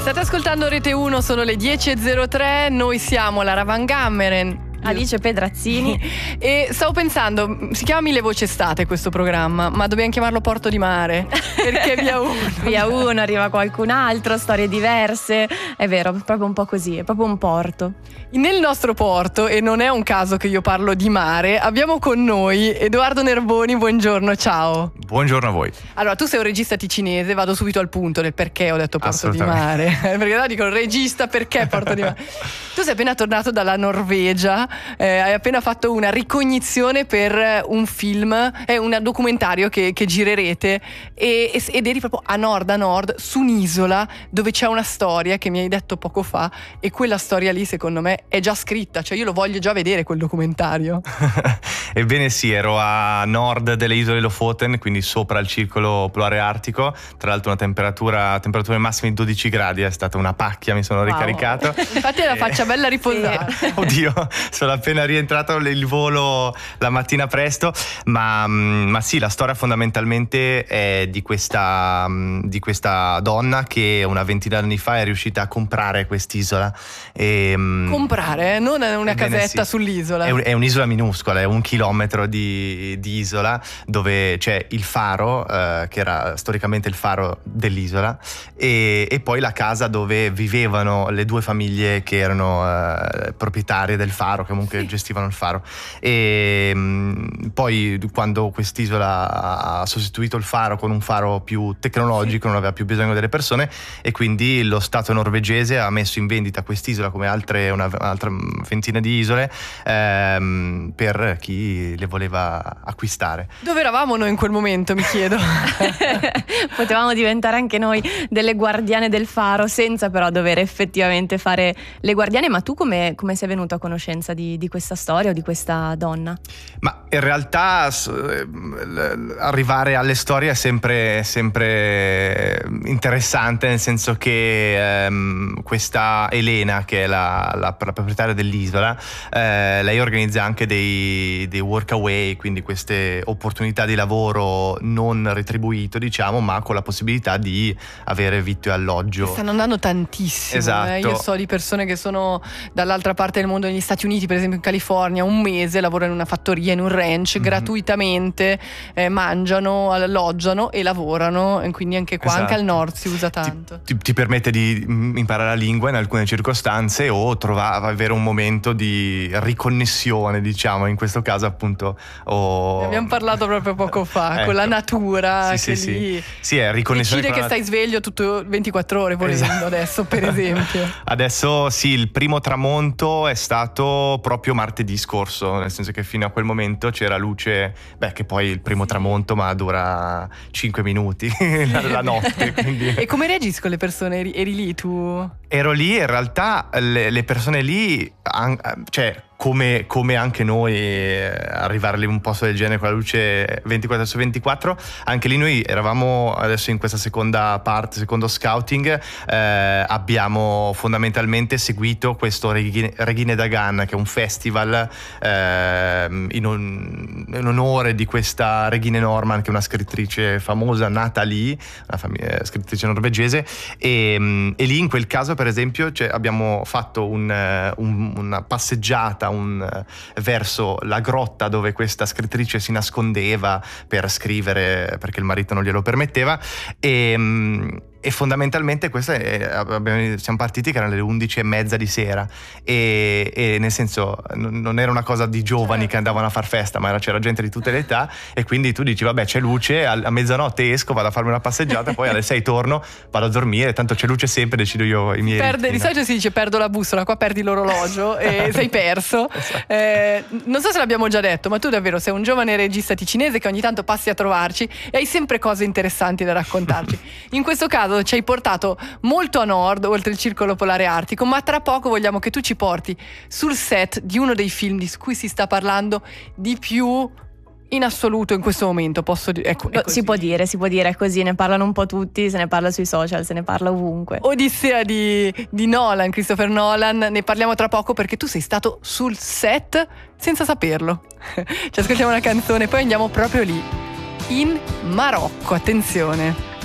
State ascoltando Rete 1, sono le 10.03, noi siamo la Ravangammeren, Alice Pedrazzini. E stavo pensando, si chiama Mille Voci Estate questo programma, ma dobbiamo chiamarlo Porto di Mare, perché via uno via uno arriva qualcun altro, storie diverse. È vero, è proprio un po' così, è proprio un porto. Nel nostro porto, e non è un caso che io parlo di mare, abbiamo con noi Edoardo Nerboni. Buongiorno, ciao. Buongiorno a voi. Allora, tu sei un regista ticinese, vado subito al punto del perché ho detto Porto di Mare. Perché no, dicono regista, perché Porto di Mare? Tu sei appena tornato dalla Norvegia, hai appena fatto una ricognizione per un film, un documentario che girerete ed eri proprio a nord su un'isola dove c'è una storia che mi hai detto poco fa, e quella storia lì secondo me è già scritta, cioè io lo voglio già vedere quel documentario. Ebbene sì, ero a nord delle isole Lofoten, quindi sopra il circolo polare artico, tra l'altro una temperature massime di 12 gradi, è stata una pacchia, mi sono ricaricato. Infatti è la faccia bella riposata. Sì. Oddio, sono appena rientrato il volo la mattina presto, ma sì, la storia fondamentalmente è di questa donna che una ventina di anni fa è riuscita a comprare quest'isola. Comprare, non una casetta sì. Sull'isola. È un'isola minuscola, è 1 chilometro di isola dove c'è il faro, che era storicamente il faro dell'isola, e poi la casa dove vivevano le 2 famiglie che erano proprietarie del faro, che comunque gestivano il faro. E poi quando quest'isola ha sostituito il faro con un faro più tecnologico, non aveva più bisogno delle persone, e quindi lo Stato norvegese ha messo in vendita quest'isola come un'altra ventina di isole per chi le voleva acquistare. Dove eravamo noi in quel momento, mi chiedo? Potevamo diventare anche noi delle guardiane del faro, senza però dover effettivamente fare le guardiane. Ma tu come sei venuto a conoscenza di questa storia o di questa donna? Ma in realtà arrivare alle storie è sempre interessante, nel senso che questa Elena, che è la proprietaria dell'isola, lei organizza anche dei workaway, quindi queste opportunità di lavoro non retribuito, diciamo, ma con la possibilità di avere vitto e alloggio. Stanno andando tantissimo. Esatto. Io so di persone che sono dall'altra parte del mondo, negli Stati Uniti, per esempio in California, un mese lavorano in una fattoria, in un ranch, gratuitamente, mangiano, alloggiano e lavorano, e quindi anche qua, anche al nord si usa tanto. Ti permette di imparare la lingua in alcune circostanze o avere un momento di riconnessione, diciamo, in questo caso appunto. Ne abbiamo parlato proprio poco fa, con la natura, lì sì, è riconnessione. Decide che stai sveglio tutto 24 ore volendo, adesso per esempio. Adesso sì, il primo tramonto è stato proprio martedì scorso, nel senso che fino a quel momento c'era luce, che poi il primo tramonto ma dura 5 minuti la notte, quindi. E come reagiscono le persone? Eri lì tu? Ero lì, in realtà le persone lì, cioè come anche noi, arrivare lì in un posto del genere con la luce 24/24, anche lì noi eravamo adesso in questa secondo scouting, abbiamo fondamentalmente seguito questo Regine Dagan, che è un festival in onore di questa Regine Norman, che è una scrittrice famosa nata lì, una scrittrice norvegese, e lì in quel caso per esempio abbiamo fatto una passeggiata verso la grotta dove questa scrittrice si nascondeva per scrivere, perché il marito non glielo permetteva, e fondamentalmente siamo partiti che erano le 11:30 di sera, e nel senso non era una cosa di giovani che andavano a far festa, ma c'era gente di tutte le età, e quindi tu dici vabbè, c'è luce, a mezzanotte esco, vado a farmi una passeggiata, poi alle 6 torno, vado a dormire, tanto c'è luce sempre, decido io i miei ritmi. Di solito si dice perdo la bussola, qua perdi l'orologio e sei perso. Non so se l'abbiamo già detto, ma tu davvero sei un giovane regista ticinese che ogni tanto passi a trovarci e hai sempre cose interessanti da raccontarci. In questo caso ci hai portato molto a nord, oltre il circolo polare artico, ma tra poco vogliamo che tu ci porti sul set di uno dei film di cui si sta parlando di più in assoluto in questo momento, posso dire? Si può dire, è così, ne parlano un po' tutti, se ne parla sui social, se ne parla ovunque. Odissea di Nolan, Christopher Nolan, ne parliamo tra poco perché tu sei stato sul set senza saperlo. Ci ascoltiamo una canzone, poi andiamo proprio lì, in Marocco, attenzione.